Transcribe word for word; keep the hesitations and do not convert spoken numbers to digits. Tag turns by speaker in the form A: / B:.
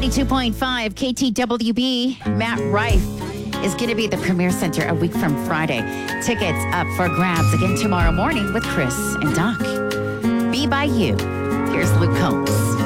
A: ninety-two point five K T W B. Matt Rife is going to be at the Premier Center a week from Friday. Tickets up for grabs again tomorrow morning with Chris and Doc. Be by you. Here's Luke Combs.